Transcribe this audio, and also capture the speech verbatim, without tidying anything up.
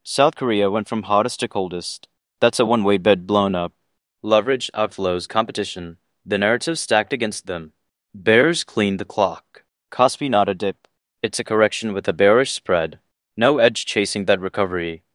South Korea went from hottest to coldest. That's a one-way bet blown up. Leverage outflows competition. The narrative stacked against them. Bears cleaned the clock. Kospi not a dip. It's a correction with a bearish spread. No edge chasing that recovery.